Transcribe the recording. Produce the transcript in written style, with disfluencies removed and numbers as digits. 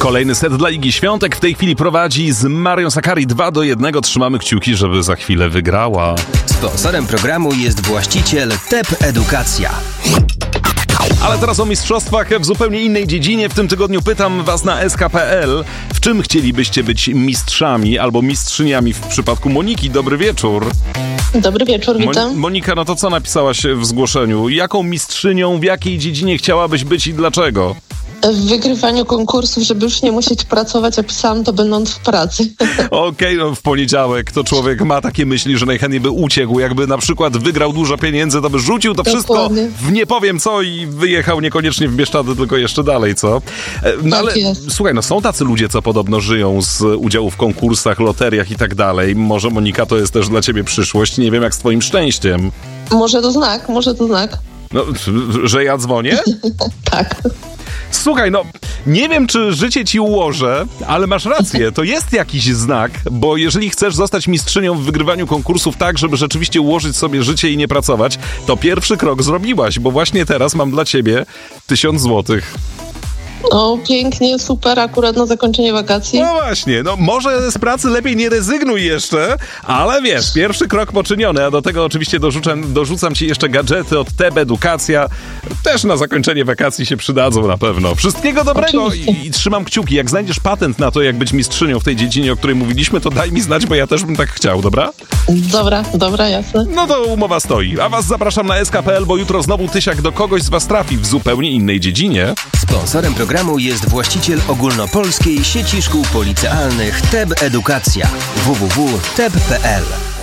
Kolejny set dla Igi Świątek w tej chwili prowadzi z Marią Sakkari 2-1. Trzymamy kciuki, żeby za chwilę wygrała. Sponsorem programu jest właściciel TEP Edukacja. Ale teraz o mistrzostwach w zupełnie innej dziedzinie. W tym tygodniu pytam was na sk.pl, w czym chcielibyście być mistrzami albo mistrzyniami w przypadku Moniki. Dobry wieczór. Dobry wieczór, witam. Monika, no to co napisałaś w zgłoszeniu? Jaką mistrzynią, w jakiej dziedzinie chciałabyś być i dlaczego? W wygrywaniu konkursów, żeby już nie musieć pracować, a pisałam to będąc w pracy. Okej, no w poniedziałek to człowiek ma takie myśli, że najchętniej by uciekł. Jakby na przykład wygrał dużo pieniędzy, to by rzucił to wszystko w nie powiem co i wyjechał niekoniecznie w Bieszczady, tylko jeszcze dalej, co? No ale słuchaj, no są tacy ludzie, co podobno żyją z udziału w konkursach, loteriach i tak dalej. Może, Monika, to jest też dla ciebie przyszłość. Nie wiem, jak z twoim szczęściem. Może to znak. No, że ja dzwonię? Tak. Słuchaj, no nie wiem, czy życie ci ułożę, ale masz rację, to jest jakiś znak, bo jeżeli chcesz zostać mistrzynią w wygrywaniu konkursów tak, żeby rzeczywiście ułożyć sobie życie i nie pracować, to pierwszy krok zrobiłaś, bo właśnie teraz mam dla ciebie 1000 złotych. No pięknie, super, akurat na zakończenie wakacji. No właśnie, no może z pracy lepiej nie rezygnuj jeszcze, ale wiesz, pierwszy krok poczyniony, a do tego oczywiście dorzucam ci jeszcze gadżety od TEP Edukacja. Też na zakończenie wakacji się przydadzą na pewno. Wszystkiego dobrego i trzymam kciuki. Jak znajdziesz patent na to, jak być mistrzynią w tej dziedzinie, o której mówiliśmy, to daj mi znać, bo ja też bym tak chciał, dobra? Dobra, jasne. No to umowa stoi. A was zapraszam na sk.pl, bo jutro znowu tysiak do kogoś z was trafi w zupełnie innej dziedzinie. Sponsorem programu jest właściciel ogólnopolskiej sieci szkół policealnych TEP Edukacja. www.tep.pl